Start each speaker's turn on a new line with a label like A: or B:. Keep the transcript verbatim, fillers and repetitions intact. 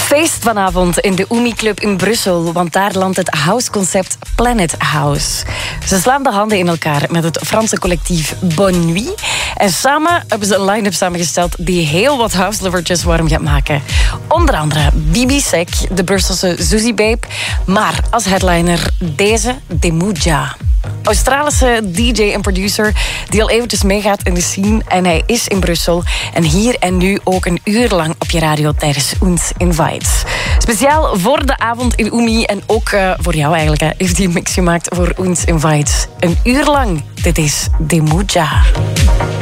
A: Feest vanavond in de Oemi Club in Brussel, want daar landt het houseconcept Planet House. Ze slaan de handen in elkaar met het Franse collectief Bonne Nuit. En samen hebben ze een line-up samengesteld die heel wat house-lovertjes warm gaat maken. Onder andere Bibi Sek, de Brusselse Suzy Babe, maar als headliner deze Demuja. Australische D J en producer die al eventjes meegaat in de scene. En hij is in Brussel. En hier en nu ook een uur lang op je radio tijdens Oens Invites. Speciaal voor de avond in Oemi en ook uh, voor jou eigenlijk, hè, heeft hij een mix gemaakt voor Oens Invites. Een uur lang. Dit is Demuja.